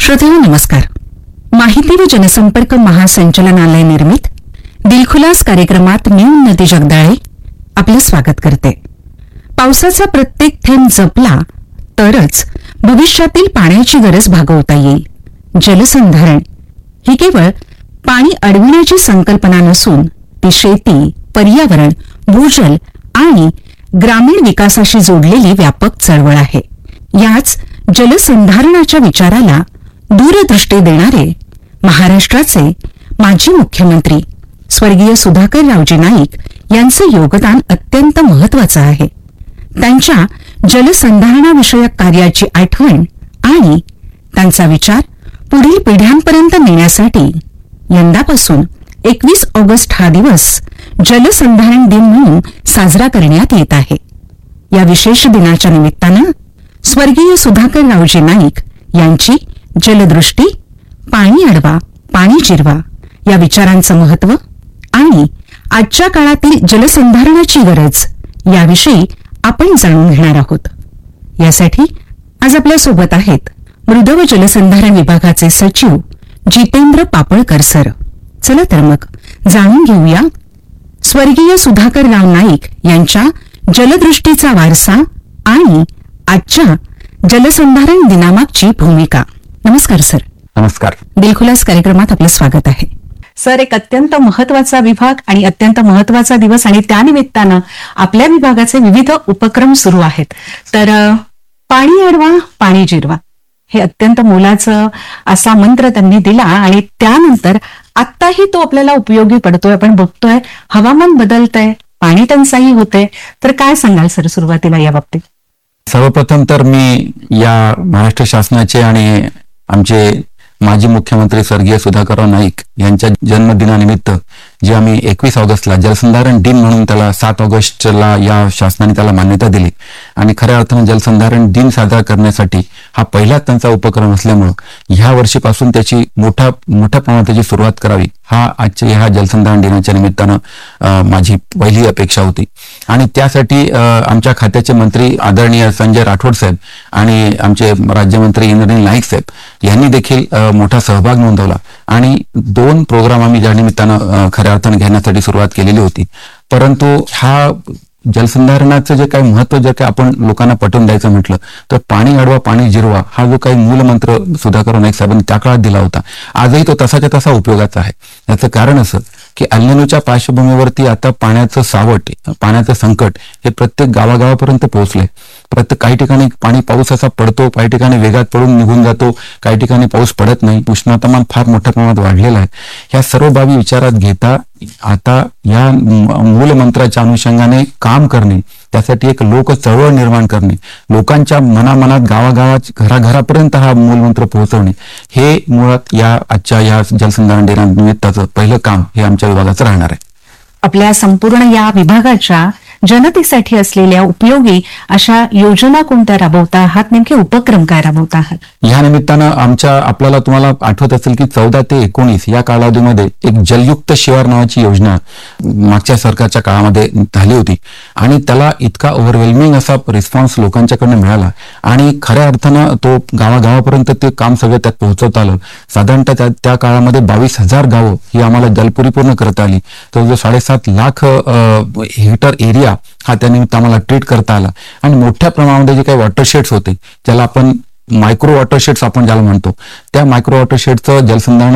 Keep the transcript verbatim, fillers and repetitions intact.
श्रोतेहो नमस्कार. माहिती व जनसंपर्क महासंचालनालय निर्मित दिलखुलास कार्यक्रमात मी उन्नती जगदाळे आपलं स्वागत करते. पावसाचा प्रत्येक थेंब जपला तरच भविष्यातील पाण्याची गरज भागवता येईल. जलसंधारण ही केवळ पाणी अडविण्याची संकल्पना नसून ती शेती, पर्यावरण, भूजल आणि ग्रामीण विकासाशी जोडलेली व्यापक चळवळ आहे. याच जलसंधारणाच्या विचाराला दूरदृष्टी देणारे महाराष्ट्राचे माजी मुख्यमंत्री स्वर्गीय सुधाकररावजी नाईक यांचे योगदान अत्यंत महत्वाचं आहे. त्यांच्या जलसंधारणाविषयक कार्याची आठवण आणि त्यांचा विचार पुढील पिढ्यांपर्यंत नेण्यासाठी यंदापासून एकवीस ऑगस्ट हा दिवस जलसंधारण दिन म्हणून साजरा करण्यात येत आहे. या विशेष दिनाच्या निमित्तानं स्वर्गीय सुधाकररावजी नाईक यांची जलदृष्टी, पाणी अडवा, पाणी जिरवा या विचारांचं महत्त्व आणि आजच्या काळातील जलसंधारणाची गरज याविषयी आपण जाणून घेणार आहोत. यासाठी आज आपल्यासोबत आहेत मृद व जलसंधारण विभागाचे सचिव जितेंद्र पापळकर सर. चला तर मग जाणून घेऊया स्वर्गीय सुधाकरराव नाईक यांच्या जलदृष्टीचा वारसा आणि आजच्या जलसंधारण दिनामागची भूमिका. नमस्कार सर. नमस्कार. दिलखुलास कार्यक्रमात आपलं स्वागत आहे. सर, एक अत्यंत महत्वाचा विभाग आणि अत्यंत महत्वाचा दिवस आणि त्यानिमित्तानं आपल्या विभागाचे विविध उपक्रम सुरू आहेत. तर पाणी अडवा, पाणी जिरवा हे अत्यंत मोलाचं असा मंत्र त्यांनी दिला आणि त्यानंतर आत्ताही तो आपल्याला उपयोगी पडतोय. आपण बघतोय हवामान बदलतंय, पाणी टंचाई होते. तर काय सांगाल सर सुरुवातीला या बाबतीत? सर्वप्रथम तर मी या महाराष्ट्र शासनाचे आणि आमचे माजी मुख्यमंत्री स्वर्गीय सुधाकरराव नाईक यांच्या जन्मदिनानिमित्त जे आम्ही एकवीस ऑगस्टला जलसंधारण दिन म्हणून त्याला सात ऑगस्टला या शासनाने त्याला मान्यता दिली आणि खऱ्या अर्थाने जलसंधारण दिन साजरा करण्यासाठी हा पहिलाच त्यांचा उपक्रम असल्यामुळं ह्या वर्षीपासून त्याची मोठ्या मोठ्या प्रमाणात त्याची सुरुवात करावी हा आजच्या ह्या जलसंधारण दिनाच्या निमित्तानं माझी पहिली अपेक्षा होती. आणि त्यासाठी आमच्या खात्याचे मंत्री आदरणीय संजय राठोड साहेब आणि आमचे राज्यमंत्री इंद्रनील नाईक साहेब यांनी देखील मोठा सहभाग नोंदवला आणि दोन प्रोग्राम आम्ही ज्या निमित्तानं खऱ्या अर्थाने घेण्यासाठी सुरुवात केलेली होती. परंतु हा जलसंधारणाचं जे काही महत्व जर काही आपण लोकांना पटवून द्यायचं म्हटलं तर पाणी अडवा, पाणी जिरवा हा जो काही मूलमंत्र सुधाकरराव नाईक साहेबांनी त्या काळात दिला होता आजही तो तसाच्या तसा उपयोगाचा आहे. याचं कारण असं की एल्निनोच्या पार्श्वभूमीवरती आता पाण्याचं सावट, पाण्याचं संकट हे प्रत्येक गावागावापर्यंत पोहोचलंय. प्रत्येक काही ठिकाणी पाणी पाऊस असा पडतो, काही ठिकाणी वेगात पडून निघून जातो, काही ठिकाणी पाऊस पडत नाही, उष्णतामान फार मोठ्या प्रमाणात वाढलेलं आहे. ह्या सर्व बाबी विचारात घेता आता या मूलमंत्राच्या अनुषंगाने काम करणे, त्यासाठी एक लोक चळवळ निर्माण करणे, लोकांच्या मनामनात गावागावात घराघरापर्यंत हा मूलमंत्र पोहोचवणे हे मुळात या आजच्या या जलसंधारण दिनानिमित्ताचं पहिलं काम हे आमच्या विभागाचं राहणार आहे. आपल्या संपूर्ण या विभागाच्या जनतेसाठी असलेल्या उपयोगी अशा योजना कोणत्या राबवता आहात? नेमके उपक्रम काय राबवता आहात? या निमित्तानं आमच्या आपल्याला तुम्हाला आठवत असेल की चौदा ते एकोणीस या कालावधीमध्ये एक जलयुक्त शिवार नावाची योजना मागच्या सरकारच्या काळामध्ये झाली होती आणि त्याला इतका ओव्हरवेल्मिंग असा रिस्पॉन्स लोकांच्याकडनं मिळाला आणि खऱ्या अर्थानं तो गावागावापर्यंत ते काम सगळं त्यात पोहोचवता आलं. साधारणतः त्या काळामध्ये बावीस हजार गावं ही आम्हाला जलपुरीपूर्ण करता आली. तो जो साडेसात लाख हेक्टर एरिया हा त्यानिमित्त आम्हाला ट्रीट करता आला आणि मोठ्या प्रमाणामध्ये जे काही वॉटरशेड्स होते ज्याला आपण मायक्रो वॉटरशेड्स आपण ज्याला म्हणतो त्या मायक्रो वॉटरशेडचं जलसंधारण